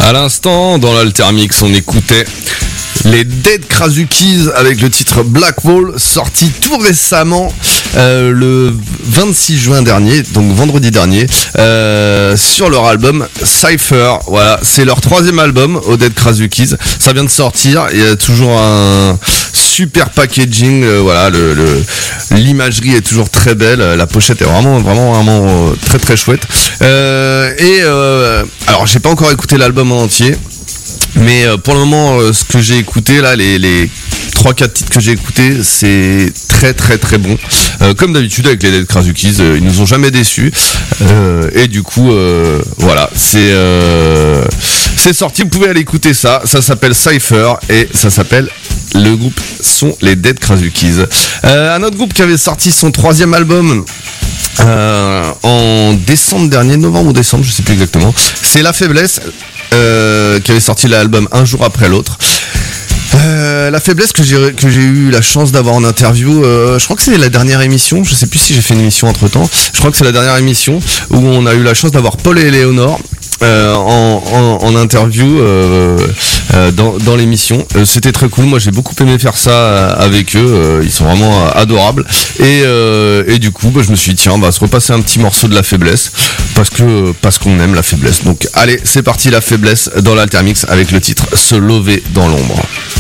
À l'instant, dans l'Altermix, on écoutait les Dead Krasukis avec le titre Black Wall, sorti tout récemment le 26 juin dernier, donc vendredi dernier, sur leur album Cypher. Voilà, c'est leur 3e album aux Dead Krasukis. Ça vient de sortir, il y a toujours un super packaging, voilà, l'imagerie est toujours très belle, la pochette est vraiment très très chouette. Alors j'ai pas encore écouté l'album en entier, mais pour le moment, ce que j'ai écouté là, les 3-4 titres que j'ai écoutés, c'est très très très bon. Comme d'habitude avec les Dead Krasukis, ils nous ont jamais déçus. Et du coup, voilà, c'est sorti. Vous pouvez aller écouter ça. Ça s'appelle Cypher et ça s'appelle. Le groupe sont les Dead Krasukis. Un autre groupe qui avait sorti son 3e album en décembre dernier, novembre ou décembre, je sais plus exactement. C'est La Faiblesse qui avait sorti l'album un jour après l'autre. La Faiblesse que j'ai eu la chance d'avoir en interview, je crois que c'est la dernière émission, je sais plus si j'ai fait une émission entre temps, je crois que c'est la dernière émission où on a eu la chance d'avoir Paul et Éléonore en interview dans l'émission. C'était très cool, moi j'ai beaucoup aimé faire ça avec eux, ils sont vraiment adorables et du coup je me suis dit tiens, on va se repasser un petit morceau de La Faiblesse parce qu'on aime La Faiblesse. Donc allez, c'est parti, La Faiblesse dans l'Altermix avec le titre Se lever dans l'ombre.